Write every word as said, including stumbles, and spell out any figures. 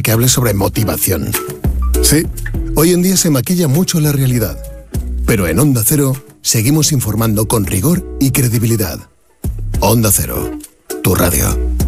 que hable sobre motivación. Sí, hoy en día se maquilla mucho la realidad. Pero en Onda Cero seguimos informando con rigor y credibilidad. Onda Cero, tu radio.